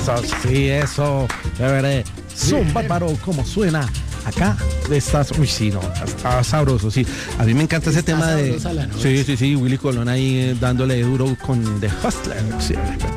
sí, eso. Chévere. Son bárbaro, como suena. Acá estás, uy, sí, no, está sabroso, sí. A mí me encanta ese tema de. Sí, Willy Colón ahí dándole duro con The Hustler. Sí,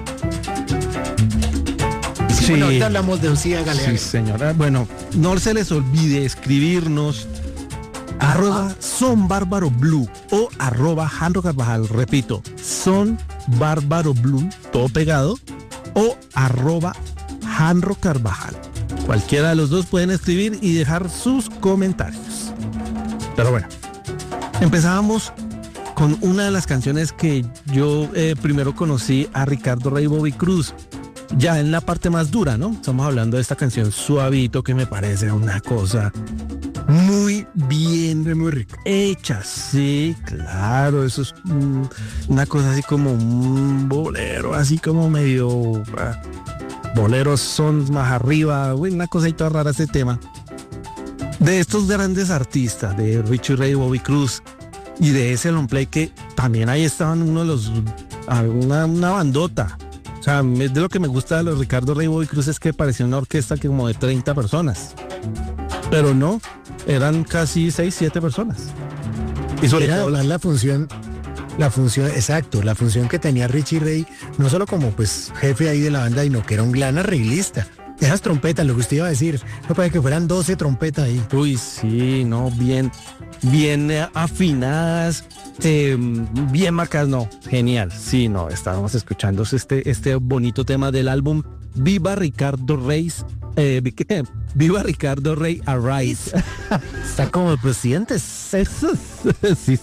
bueno, ahorita hablamos de Lucía Galeano. Sí, señora. Bueno, no se les olvide escribirnos @Son Bárbaro Blue o @Jandro Carvajal. Repito, Son Bárbaro Blue, todo pegado, o @Jandro Carvajal. Cualquiera de los dos pueden escribir y dejar sus comentarios. Pero bueno, empezábamos con una de las canciones que yo primero conocí a Ricardo Rey Bobby Cruz, ya en la parte más dura, ¿no? Estamos hablando de esta canción Suavito, que me parece una cosa muy bien, muy rica hecha, sí, claro, eso es una cosa así como un bolero, así como medio... boleros son más arriba, una cosa y toda rara ese tema. De estos grandes artistas, de Richie Ray, Bobby Cruz, y de ese long play que también ahí estaban uno de los, una bandota. O sea, de lo que me gusta de los Ricardo Rey Bobby Cruz es que parecía una orquesta que como de 30 personas. Pero no, eran casi 6, 7 personas. Y sobre todo la función, exacto, la función que tenía Richie Ray, no solo como pues jefe ahí de la banda, sino que era un gran arreglista. Esas trompetas, lo que usted iba a decir, no parece que fueran 12 trompetas ahí. Uy, sí, no, bien afinadas, bien marcadas, no, genial. Sí, no, estábamos escuchando este bonito tema del álbum Viva Ricardo Rey, Viva Ricardo Rey Arise. Está como el presidente. Sí.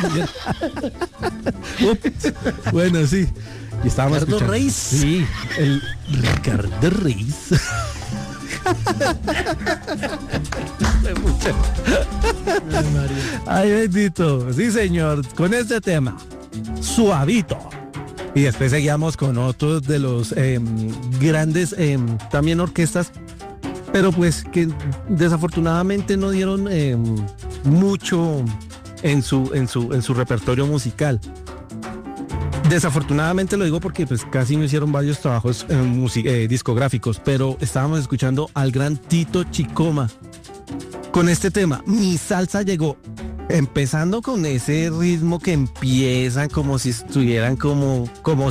Bueno, sí. Y estábamos Ricardo escuchando. Reis. Sí, el Ricardo Reis. Ay, bendito. Sí, señor. Con este tema, Suavito. Y después seguíamos con otros de los grandes también orquestas, pero pues que desafortunadamente no dieron mucho en su repertorio musical. Desafortunadamente lo digo porque pues casi no hicieron varios trabajos discográficos, pero estábamos escuchando al gran Tito Chicoma con este tema, Mi Salsa Llegó, empezando con ese ritmo que empiezan como si estuvieran como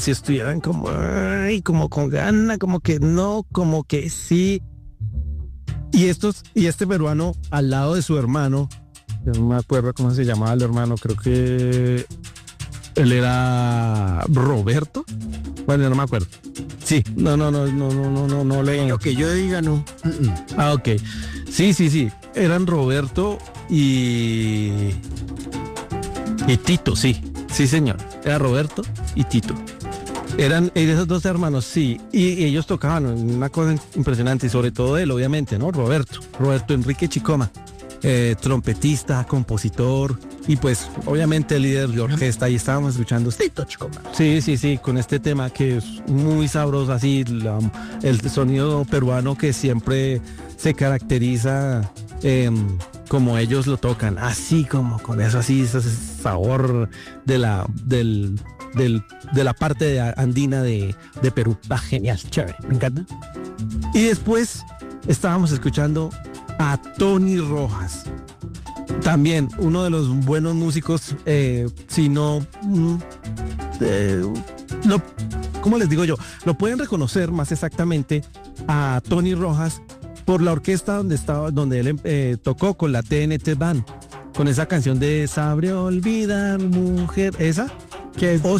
con gana, como que no, como que sí. Y este peruano al lado de su hermano, yo no me acuerdo cómo se llamaba el hermano, creo que él era Roberto. Bueno, no me acuerdo. Sí, no le... Lo que yo diga, no. Ah, ok. Sí. Eran Roberto y Tito, sí, señor. Era Roberto y Tito. Eran esos dos hermanos, sí. Y ellos tocaban una cosa impresionante, y sobre todo él, obviamente, ¿no? Roberto Enrique Chicoma. Trompetista, compositor y pues obviamente líder de orquesta, y estábamos escuchando Tito Chicoma. Sí, con este tema que es muy sabroso, así el sonido peruano que siempre se caracteriza como ellos lo tocan, así como con eso, así ese sabor de la parte andina de Perú. Va, genial, chévere, me encanta. Y después estábamos escuchando a Tony Rojas, también uno de los buenos músicos, ¿cómo les digo yo? Lo pueden reconocer más exactamente a Tony Rojas por la orquesta donde él tocó con la TNT Band, con esa canción de Sabré olvidar, mujer, esa que es